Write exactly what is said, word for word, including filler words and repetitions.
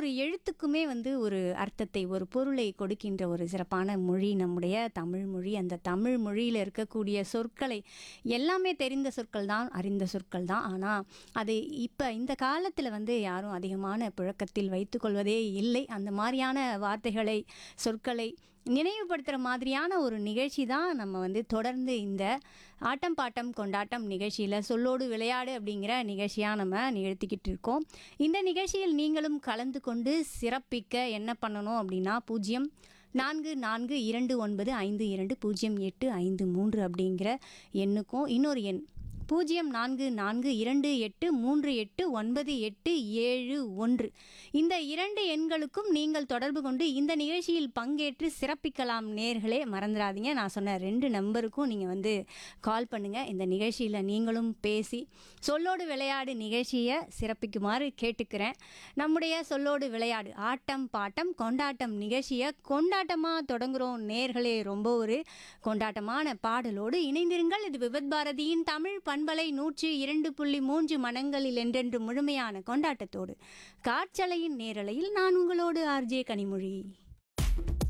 ஒரு எழுத்துக்குமே வந்து ஒரு அர்த்தத்தை, ஒரு பொருளை கொடுக்கின்ற ஒரு சிறப்பான மொழி நம்முடைய தமிழ் மொழி. அந்த தமிழ் மொழியில இருக்கக்கூடிய சொற்களை எல்லாமே தெரிந்த சொற்கள் தான், அறிந்த சொற்கள் தான். ஆனா, அது இப்ப இந்த காலத்துல வந்து யாரும் அதிகமான புழக்கத்தில் வைத்துக்கொள்வதே இல்லை. அந்த மாரியான வார்த்தைகளை, சொற்களை நினைவுபடுத்துற மாதிரியான ஒரு நிகழ்ச்சி தான் நம்ம வந்து தொடர்ந்து இந்த ஆட்டம் பாட்டம் கொண்டாட்டம் நிகழ்ச்சியில சொல்லோடு விளையாடு அப்படிங்கிற நிகழ்ச்சியா நம்ம நிகழ்த்திக்கிட்டு இருக்கோம். இந்த நிகழ்ச்சியில் நீங்களும் கலந்து கொண்டு சிறப்பிக்க என்ன பண்ணணும் அப்படின்னா, பூஜ்ஜியம் நான்கு நான்கு இரண்டு ஒன்பது ஐந்து இரண்டு பூஜ்ஜியம் எட்டு ஐந்து மூன்று அப்படிங்கிற எண்ணுக்கும், இன்னொரு எண் பூஜ்ஜியம் நான்கு நான்கு இரண்டு எட்டு மூன்று எட்டு ஒன்பது எட்டு ஏழு ஒன்று இந்த இரண்டு எண்களுக்கும் நீங்கள் தொடர்பு கொண்டு இந்த நிகழ்ச்சியில் பங்கேற்று சிறப்பிக்கலாம். நேர்களே மறந்துடாதீங்க, நான் சொன்ன ரெண்டு நம்பருக்கும் நீங்கள் வந்து கால் பண்ணுங்கள். இந்த நிகழ்ச்சியில் நீங்களும் பேசி சொல்லோடு விளையாடு நிகழ்ச்சியை சிறப்பிக்குமாறு கேட்டுக்கிறேன். நம்முடைய சொல்லோடு விளையாடு ஆட்டம் பாட்டம் கொண்டாட்டம் நிகழ்ச்சியை கொண்டாட்டமாக தொடங்குகிறோம் நேர்களே. ரொம்ப ஒரு கொண்டாட்டமான பாடலோடு இணைந்திருங்கள். இது விபத் பாரதியின் தமிழ் பண்பலை நூற்று இரண்டு புள்ளி மூன்று மனங்களில் என்றென்று முழுமையான கொண்டாட்டத்தோடு காற்றலையின் நேரலையில் நான் உங்களோடு ஆர்ஜே கனிமொழி.